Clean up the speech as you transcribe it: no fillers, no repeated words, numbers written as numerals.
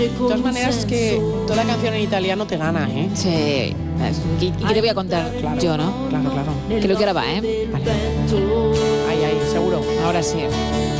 De todas maneras, es que toda la canción en italiano te gana, ¿eh? Sí. ¿Y qué te voy a contar? Claro, Yo, ¿no? Claro. Creo que ahora va, ¿eh? Vale. Ahí, seguro. Ahora sí.